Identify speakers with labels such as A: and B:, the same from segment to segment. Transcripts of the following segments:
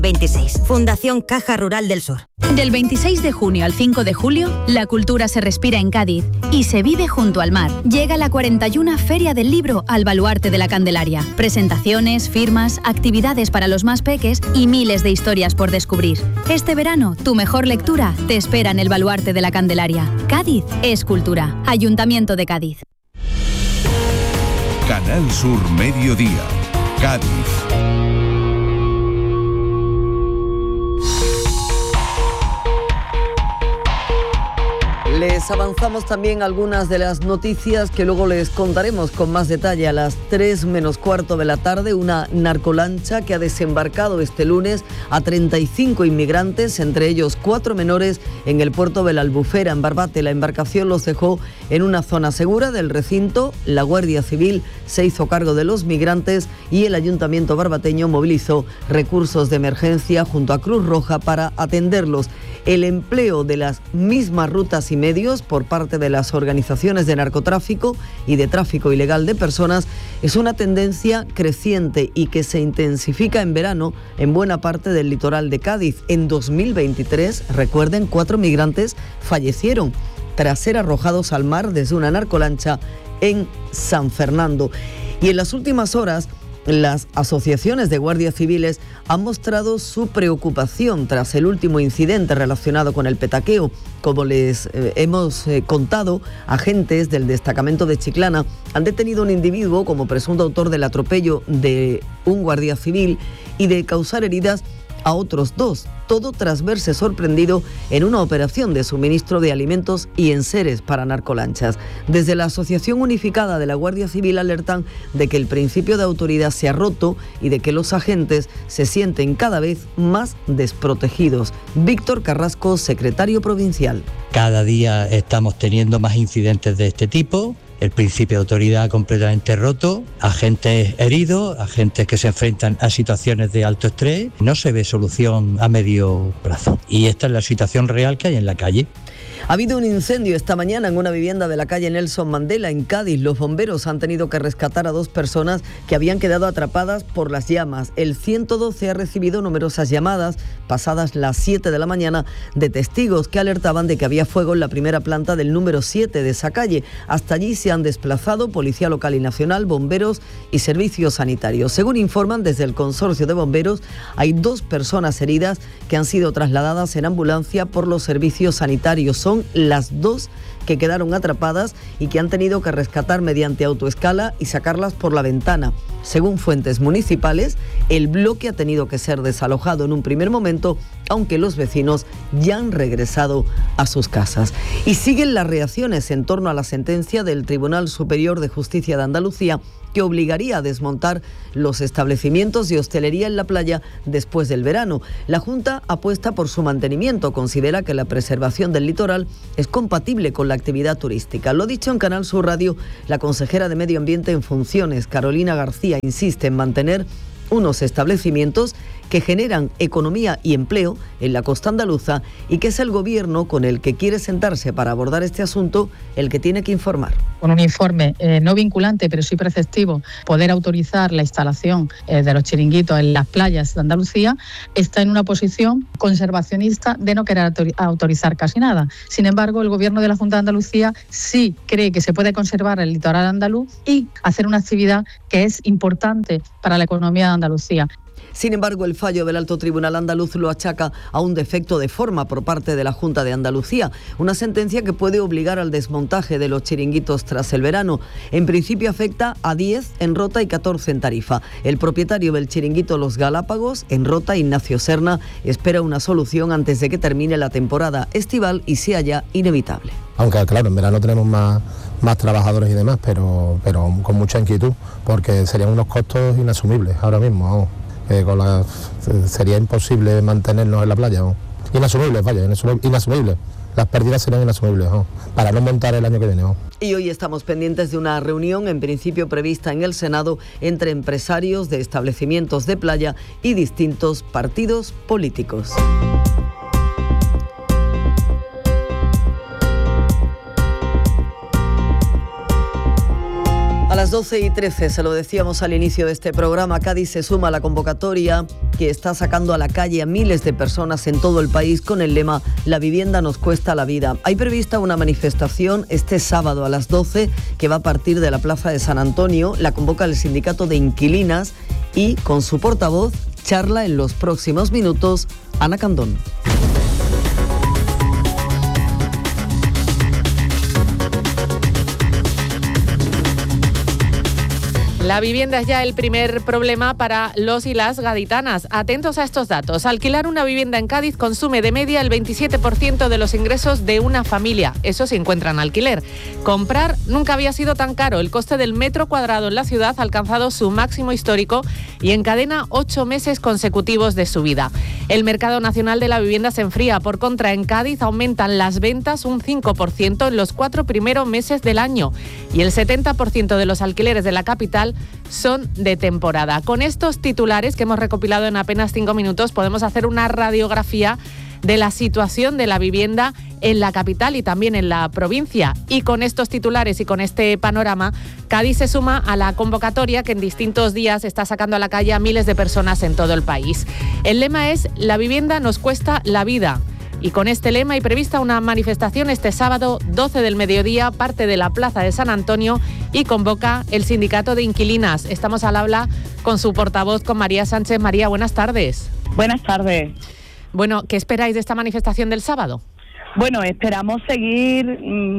A: 26. Fundación Caja Rural del Sur.
B: Del 26 de junio al 5 de julio, la cultura se respira en Cádiz y se vive junto al mar. Llega la 41 Feria del Libro al Baluarte de la Candelaria. Presentaciones, firmas, actividades para los más peques y miles de historias por descubrir. Este verano, tu mejor lectura te espera en el Baluarte de la Candelaria. Cádiz es cultura. Ayuntamiento de Cádiz.
C: Canal Sur Mediodía. Cádiz.
D: Les avanzamos también algunas de las noticias que luego les contaremos con más detalle. A las 3 menos cuarto de la tarde, una narcolancha que ha desembarcado este lunes a 35 inmigrantes, entre ellos 4 menores, en el puerto de la Albufera, en Barbate. La embarcación los dejó en una zona segura del recinto. La Guardia Civil se hizo cargo de los migrantes y el Ayuntamiento barbateño movilizó recursos de emergencia junto a Cruz Roja para atenderlos. El empleo de las mismas rutas y medios por parte de las organizaciones de narcotráfico y de tráfico ilegal de personas es una tendencia creciente y que se intensifica en verano en buena parte del litoral de Cádiz. En 2023, recuerden, 4 migrantes fallecieron tras ser arrojados al mar desde una narcolancha en San Fernando. Y en las últimas horas, las asociaciones de guardias civiles han mostrado su preocupación tras el último incidente relacionado con el petaqueo. Como les hemos contado, agentes del destacamento de Chiclana han detenido a un individuo como presunto autor del atropello de un guardia civil y de causar heridas a otros 2, todo tras verse sorprendido en una operación de suministro de alimentos y enseres para narcolanchas. Desde la Asociación Unificada de la Guardia Civil alertan de que el principio de autoridad se ha roto y de que los agentes se sienten cada vez más desprotegidos. Víctor Carrasco, secretario provincial.
E: Cada día estamos teniendo más incidentes de este tipo. El principio de autoridad completamente roto, agentes heridos, agentes que se enfrentan a situaciones de alto estrés. No se ve solución a medio plazo. Y esta es la situación real que hay en la calle.
D: Ha habido un incendio esta mañana en una vivienda de la calle Nelson Mandela, en Cádiz. Los bomberos han tenido que rescatar a 2 personas que habían quedado atrapadas por las llamas. El 112 ha recibido numerosas llamadas, pasadas las 7 de la mañana, de testigos que alertaban de que había fuego en la primera planta del número 7 de esa calle. Hasta allí se han desplazado Policía Local y Nacional, bomberos y servicios sanitarios. Según informan desde el consorcio de bomberos, hay 2 personas heridas que han sido trasladadas en ambulancia por los servicios sanitarios. Son las 2 que quedaron atrapadas y que han tenido que rescatar mediante autoescala y sacarlas por la ventana. Según fuentes municipales, el bloque ha tenido que ser desalojado en un primer momento, aunque los vecinos ya han regresado a sus casas. Y siguen las reacciones en torno a la sentencia del Tribunal Superior de Justicia de Andalucía, que obligaría a desmontar los establecimientos de hostelería en la playa después del verano. La Junta apuesta por su mantenimiento, considera que la preservación del litoral es compatible con la actividad turística. Lo dicho en Canal Sur Radio, la consejera de Medio Ambiente en funciones, Carolina García, insiste en mantener unos establecimientos que generan economía y empleo en la costa andaluza y que es el Gobierno, con el que quiere sentarse para abordar este asunto, el que tiene que informar.
F: Con un informe no vinculante, pero sí preceptivo, poder autorizar la instalación de los chiringuitos en las playas de Andalucía, está en una posición conservacionista de no querer autorizar casi nada. Sin embargo, el Gobierno de la Junta de Andalucía sí cree que se puede conservar el litoral andaluz y hacer una actividad que es importante para la economía de Andalucía.
D: Sin embargo, el fallo del Alto Tribunal andaluz lo achaca a un defecto de forma por parte de la Junta de Andalucía, una sentencia que puede obligar al desmontaje de los chiringuitos tras el verano. En principio afecta a 10 en Rota y 14 en Tarifa. El propietario del chiringuito Los Galápagos, en Rota, Ignacio Serna, espera una solución antes de que termine la temporada estival y sea ya inevitable.
G: Aunque claro, en verano tenemos más trabajadores y demás, pero con mucha inquietud, porque serían unos costos inasumibles ahora mismo, vamos. Sería imposible mantenernos en la playa, ¿no? Inasumibles, vaya, inasumibles. Las pérdidas serían inasumibles, ¿no? Para no montar el año que viene, ¿no?
D: Y hoy estamos pendientes de una reunión, en principio prevista en el Senado, entre empresarios de establecimientos de playa y distintos partidos políticos. A las 12:13, se lo decíamos al inicio de este programa, Cádiz se suma a la convocatoria que está sacando a la calle a miles de personas en todo el país con el lema "La vivienda nos cuesta la vida". Hay prevista una manifestación este sábado a las 12 que va a partir de la Plaza de San Antonio. La convoca el Sindicato de Inquilinas y con su portavoz charla en los próximos minutos Ana Candón.
H: La vivienda es ya el primer problema para los y las gaditanas. Atentos a estos datos. Alquilar una vivienda en Cádiz consume de media el 27% de los ingresos de una familia. Eso se encuentra en alquiler. Comprar nunca había sido tan caro. El coste del metro cuadrado en la ciudad ha alcanzado su máximo histórico y encadena 8 meses consecutivos de subida. El mercado nacional de la vivienda se enfría. Por contra, en Cádiz aumentan las ventas un 5% en los 4 primeros meses del año y el 70% de los alquileres de la capital son de temporada. Con estos titulares que hemos recopilado en apenas 5 minutos podemos hacer una radiografía de la situación de la vivienda en la capital y también en la provincia. Y con estos titulares y con este panorama, Cádiz se suma a la convocatoria que en distintos días está sacando a la calle a miles de personas en todo el país. El lema es "La vivienda nos cuesta la vida". Y con este lema hay prevista una manifestación este sábado 12 del mediodía, parte de la Plaza de San Antonio, y convoca el Sindicato de Inquilinas. Estamos al habla con su portavoz, con María Sánchez. María, buenas tardes.
I: Buenas tardes.
H: Bueno, ¿qué esperáis de esta manifestación del sábado?
I: Bueno, esperamos seguir,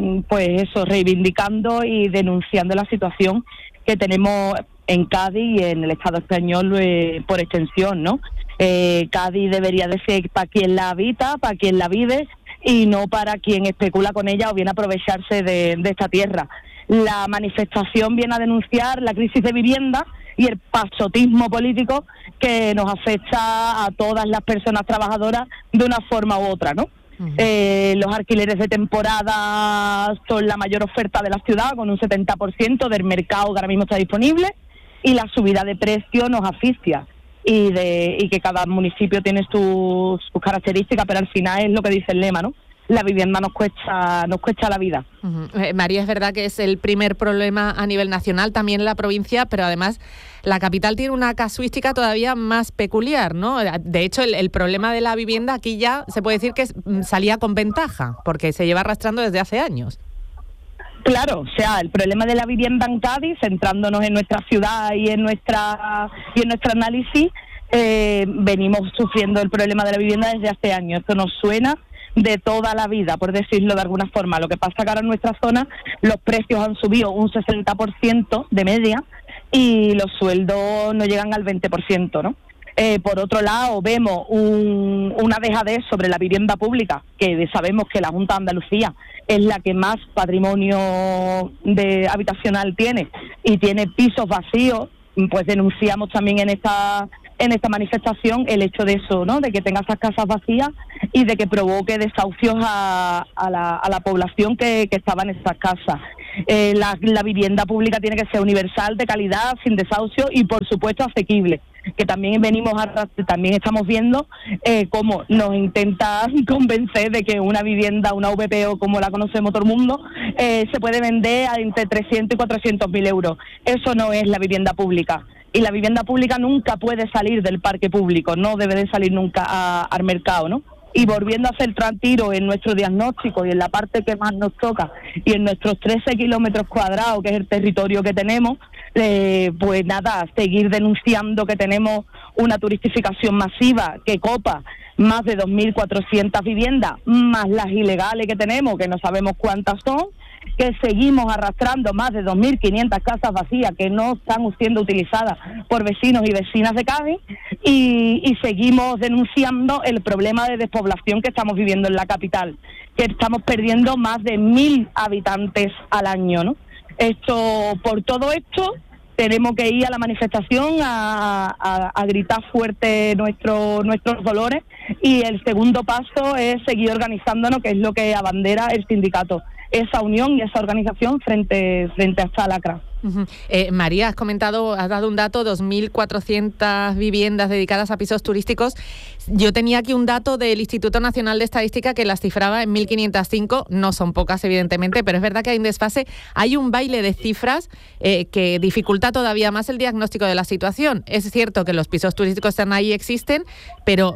I: reivindicando y denunciando la situación que tenemos en Cádiz y en el Estado español por extensión, ¿no? Cádiz debería de ser para quien la habita, para quien la vive y no para quien especula con ella o viene a aprovecharse de esta tierra. La manifestación viene a denunciar la crisis de vivienda y el pasotismo político que nos afecta a todas las personas trabajadoras de una forma u otra, ¿no? Los alquileres de temporada son la mayor oferta de la ciudad, con un 70% del mercado que ahora mismo está disponible, y la subida de precios nos asfixia. Y que cada municipio tiene sus características, pero al final es lo que dice el lema, ¿no? La vivienda nos cuesta la vida.
H: María, es verdad que es el primer problema a nivel nacional, también en la provincia, pero además la capital tiene una casuística todavía más peculiar, ¿no? De hecho, el problema de la vivienda aquí ya se puede decir que salía con ventaja, porque se lleva arrastrando desde hace años.
I: Claro, o sea, el problema de la vivienda en Cádiz, centrándonos en nuestra ciudad y en nuestro análisis, venimos sufriendo el problema de la vivienda desde hace años. Esto nos suena de toda la vida, por decirlo de alguna forma. Lo que pasa que ahora en nuestra zona los precios han subido un 60% de media y los sueldos no llegan al 20%, ¿no? Por otro lado, vemos una dejadez sobre la vivienda pública, que sabemos que la Junta de Andalucía es la que más patrimonio habitacional tiene y tiene pisos vacíos. Pues denunciamos también en esta manifestación el hecho de eso, ¿no? De que tenga esas casas vacías y de que provoque desahucios a la población que estaba en esas casas. La vivienda pública tiene que ser universal, de calidad, sin desahucio y por supuesto asequible, que también también estamos viendo cómo nos intenta convencer de que una vivienda, una VPO como la conocemos todo el mundo, se puede vender a entre 300 y 400.000 euros. Eso no es la vivienda pública. Y la vivienda pública nunca puede salir del parque público, no debe de salir nunca al mercado, ¿no? Y volviendo a hacer tiro en nuestro diagnóstico y en la parte que más nos toca y en nuestros 13 kilómetros cuadrados, que es el territorio que tenemos, pues nada, seguir denunciando que tenemos una turistificación masiva que copa más de 2.400 viviendas, más las ilegales que tenemos, que no sabemos cuántas son, que seguimos arrastrando más de 2.500 casas vacías que no están siendo utilizadas por vecinos y vecinas de Cádiz y seguimos denunciando el problema de despoblación que estamos viviendo en la capital, que estamos perdiendo más de 1.000 habitantes al año, ¿no? Por todo esto tenemos que ir a la manifestación a gritar fuerte nuestros dolores y el segundo paso es seguir organizándonos, que es lo que abandera el sindicato. esa unión y esa organización frente a esta lacra.
H: Uh-huh. María, has dado un dato, 2.400 viviendas dedicadas a pisos turísticos. Yo tenía aquí un dato del Instituto Nacional de Estadística que las cifraba en 1.505, no son pocas evidentemente, pero es verdad que hay un desfase, hay un baile de cifras que dificulta todavía más el diagnóstico de la situación. Es cierto que los pisos turísticos están ahí, existen, pero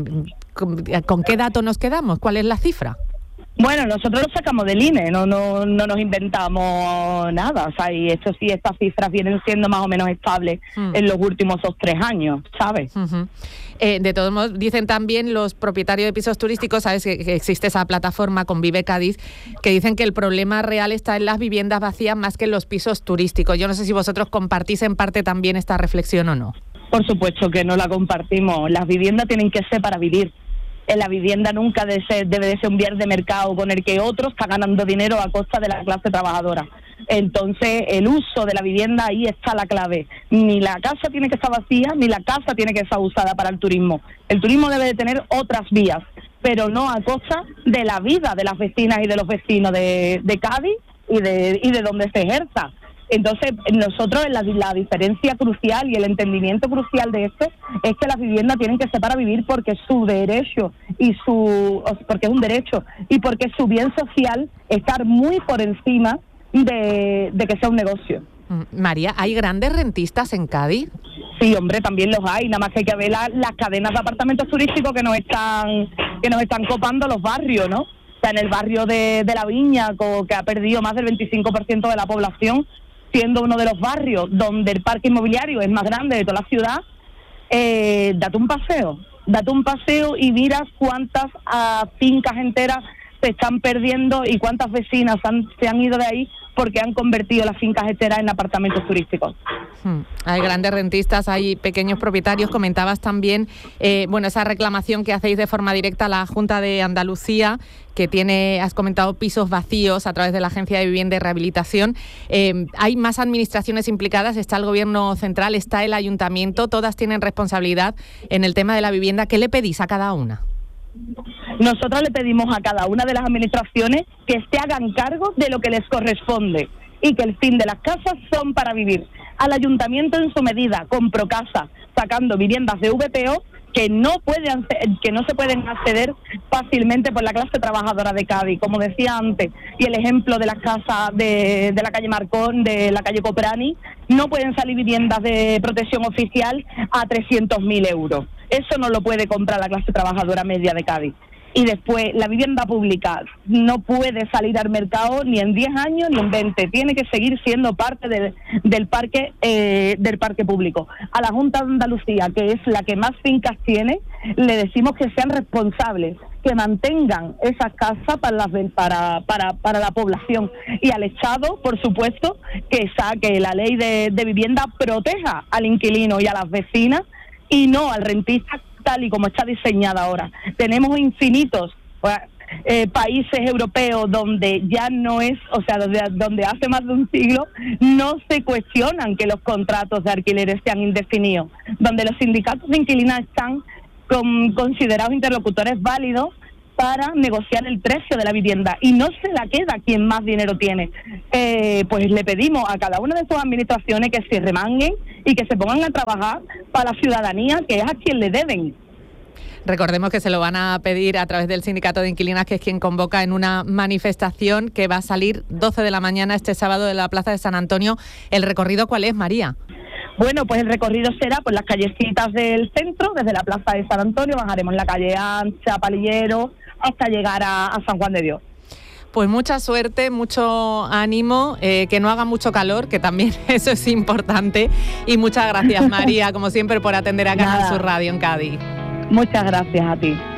H: ¿con qué dato nos quedamos? ¿Cuál es la cifra?
I: Bueno, nosotros lo sacamos del INE, no nos inventamos nada, o sea, y esto sí, estas cifras vienen siendo más o menos estables en los últimos 2-3 años, ¿sabes?
H: Uh-huh. De todos modos, dicen también los propietarios de pisos turísticos, sabes que existe esa plataforma Convive Cádiz, que dicen que el problema real está en las viviendas vacías más que en los pisos turísticos. Yo no sé si vosotros compartís en parte también esta reflexión o no.
I: Por supuesto que no la compartimos, las viviendas tienen que ser para vivir. La vivienda nunca debe de ser un bien de mercado con el que otro está ganando dinero a costa de la clase trabajadora. Entonces, el uso de la vivienda, ahí está la clave. Ni la casa tiene que estar vacía, ni la casa tiene que estar usada para el turismo. El turismo debe de tener otras vías, pero no a costa de la vida de las vecinas y de los vecinos de Cádiz y de donde se ejerza. Entonces, nosotros la diferencia crucial y el entendimiento crucial de esto es que las viviendas tienen que ser para vivir porque es su derecho porque es un derecho y porque su bien social estar muy por encima de que sea un negocio.
H: María, ¿hay grandes rentistas en Cádiz?
I: Sí, hombre, también los hay, nada más que hay que ver las cadenas de apartamentos turísticos que nos están copando los barrios, ¿no? O sea, en el barrio de La Viña, que ha perdido más del 25% de la población, siendo uno de los barrios donde el parque inmobiliario es más grande de toda la ciudad, date un paseo y mira cuántas fincas enteras se están perdiendo y cuántas vecinas se han ido de ahí porque han convertido las fincas enteras en apartamentos turísticos.
H: Hay grandes rentistas, hay pequeños propietarios. Comentabas también esa reclamación que hacéis de forma directa a la Junta de Andalucía, que has comentado pisos vacíos a través de la Agencia de Vivienda y Rehabilitación. Hay más administraciones implicadas, está el Gobierno central, está el Ayuntamiento, todas tienen responsabilidad en el tema de la vivienda. ¿Qué le pedís a cada una?
I: Nosotros le pedimos a cada una de las administraciones que se hagan cargo de lo que les corresponde y que el fin de las casas son para vivir. Al Ayuntamiento en su medida, con Procasa, sacando viviendas de VPO que no se pueden acceder fácilmente por la clase trabajadora de Cádiz, como decía antes, y el ejemplo de las casas de la calle Marcón, de la calle Coprani, no pueden salir viviendas de protección oficial a 300.000 euros. Eso no lo puede comprar la clase trabajadora media de Cádiz. Y después, la vivienda pública no puede salir al mercado ni en 10 años ni en 20. Tiene que seguir siendo parte del parque público. A la Junta de Andalucía, que es la que más fincas tiene, le decimos que sean responsables, que mantengan esas casas para la población. Y al Estado, por supuesto, que saque la ley de vivienda, proteja al inquilino y a las vecinas y no al rentista, tal y como está diseñada ahora. Tenemos infinitos países europeos donde ya no es, o sea, donde hace más de un siglo no se cuestionan que los contratos de alquileres sean indefinidos, donde los sindicatos de inquilinos están considerados interlocutores válidos para negociar el precio de la vivienda y no se la queda quien más dinero tiene. Pues le pedimos a cada una de sus administraciones que se remanguen y que se pongan a trabajar para la ciudadanía, que es a quien le deben.
H: Recordemos que se lo van a pedir a través del Sindicato de Inquilinas, que es quien convoca en una manifestación que va a salir 12 de la mañana este sábado de la Plaza de San Antonio. ¿El recorrido cuál es, María?
I: Bueno, pues el recorrido será por las callecitas del centro, desde la Plaza de San Antonio, bajaremos la calle Ancha, Palillero, hasta llegar a San Juan de Dios.
H: Pues mucha suerte, mucho ánimo, que no haga mucho calor, que también eso es importante. Y muchas gracias, María, como siempre, por atender a Canal Sur Radio en Cádiz.
I: Muchas gracias a ti.